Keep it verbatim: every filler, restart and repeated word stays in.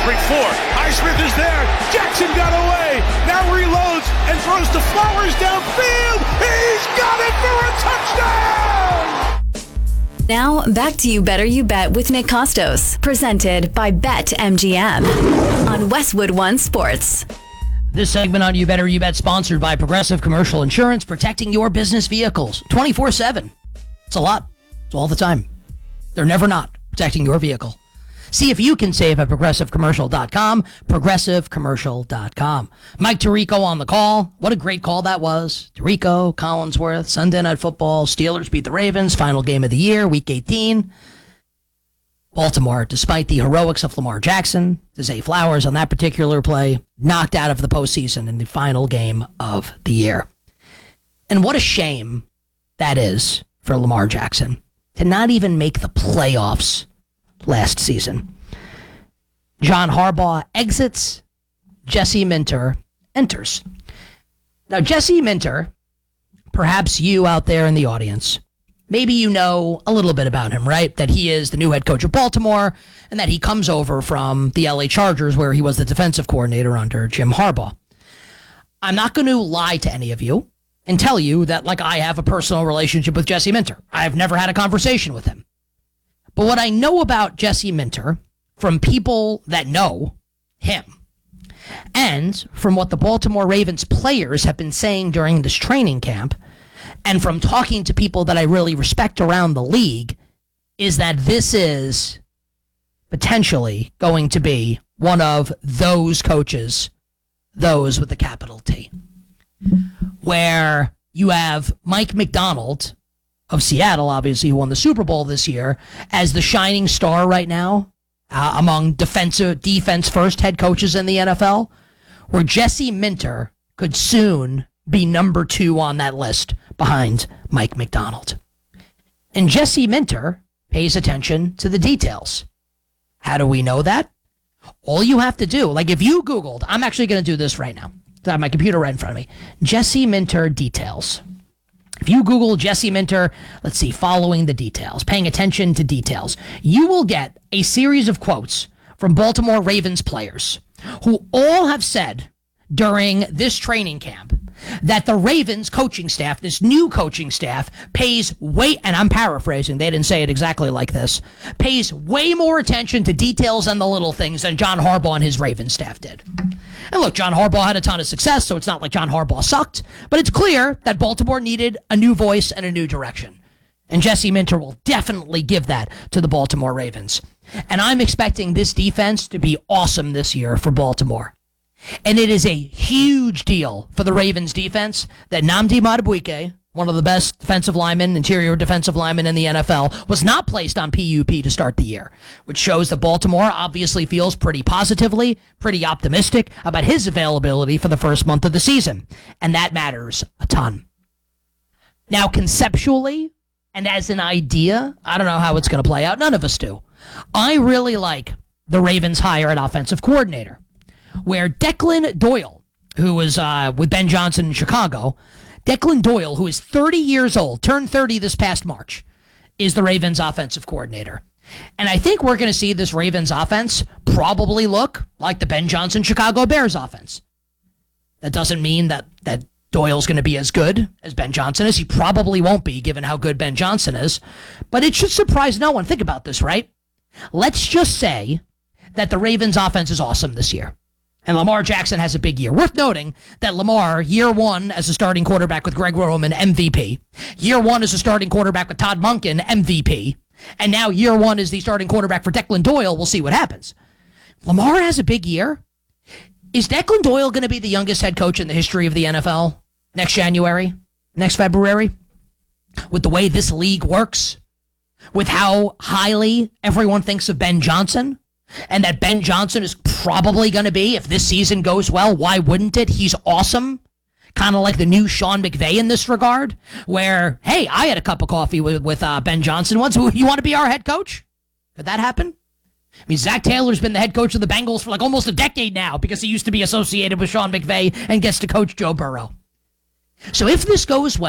Bring four. Highsmith is there. Jackson got away. Now reloads and throws to Flowers downfield. He's got it for a touchdown! Now, back to You Better You Bet with Nick Costos, presented by BetMGM on Westwood One Sports. This segment on You Better You Bet sponsored by Progressive Commercial Insurance, protecting your business vehicles twenty-four seven. It's a lot. It's all the time. They're never not protecting your vehicle. See if you can save at progressive commercial dot com, progressive commercial dot com. Mike Tirico on the call. What a great call that was. Tirico, Collinsworth, Sunday Night Football, Steelers beat the Ravens, final game of the year, week eighteen. Baltimore, despite the heroics of Lamar Jackson, Zay Flowers on that particular play, knocked out of the postseason in the final game of the year. And what a shame that is for Lamar Jackson to not even make the playoffs last season. John Harbaugh exits, Jesse Minter enters. Now, Jesse Minter, perhaps you out there in the audience, maybe you know a little bit about him, right? That he is the new head coach of Baltimore and that he comes over from the L A Chargers where he was the defensive coordinator under Jim Harbaugh. I'm not going to lie to any of you and tell you that, like, I have a personal relationship with Jesse Minter. I've never had a conversation with him. But what I know about Jesse Minter from people that know him and from what the Baltimore Ravens players have been saying during this training camp and from talking to people that I really respect around the league is that this is potentially going to be one of those coaches, those with the capital T, where you have Mike Macdonald of Seattle, obviously, who won the Super Bowl this year, as the shining star right now uh, among defensive defense first head coaches in the N F L, where Jesse Minter could soon be number two on that list behind Mike Macdonald. And Jesse Minter pays attention to the details. How do we know that? All you have to do, like if you Googled, I'm actually going to do this right now. I have my computer right in front of me. Jesse Minter details. If you Google Jesse Minter, let's see, following the details, paying attention to details, you will get a series of quotes from Baltimore Ravens players who all have said during this training camp that the Ravens coaching staff, this new coaching staff, pays way, and I'm paraphrasing, they didn't say it exactly like this, pays way more attention to details and the little things than John Harbaugh and his Ravens staff did. And look, John Harbaugh had a ton of success, so it's not like John Harbaugh sucked, but it's clear that Baltimore needed a new voice and a new direction. And Jesse Minter will definitely give that to the Baltimore Ravens. And I'm expecting this defense to be awesome this year for Baltimore. And it is a huge deal for the Ravens defense that Nnamdi Madubuike, one of the best defensive linemen, interior defensive linemen in the N F L, was not placed on P U P to start the year, which shows that Baltimore obviously feels pretty positively, pretty optimistic about his availability for the first month of the season. And that matters a ton. Now, conceptually and as an idea, I don't know how it's going to play out. None of us do. I really like the Ravens hire at offensive coordinator, where Declan Doyle, who was uh, with Ben Johnson in Chicago, Declan Doyle, who is thirty years old, turned thirty this past March, is the Ravens offensive coordinator. And I think we're going to see this Ravens offense probably look like the Ben Johnson Chicago Bears offense. That doesn't mean that, that Doyle's going to be as good as Ben Johnson is. He probably won't be, given how good Ben Johnson is. But it should surprise no one. Think about this, right? Let's just say that the Ravens offense is awesome this year, and Lamar Jackson has a big year. Worth noting that Lamar, year one as a starting quarterback with Greg Roman, M V P. Year one as a starting quarterback with Todd Monken, M V P. And now year one is the starting quarterback for Declan Doyle. We'll see what happens. Lamar has a big year. Is Declan Doyle going to be the youngest head coach in the history of the N F L next January, next February? With the way this league works? With how highly everyone thinks of Ben Johnson? And that Ben Johnson is probably going to be, if this season goes well, why wouldn't it? He's awesome. Kind of like the new Sean McVay in this regard, where, hey, I had a cup of coffee with, with uh, Ben Johnson once. You want to be our head coach? Could that happen? I mean, Zach Taylor's been the head coach of the Bengals for like almost a decade now because he used to be associated with Sean McVay and gets to coach Joe Burrow. So if this goes well,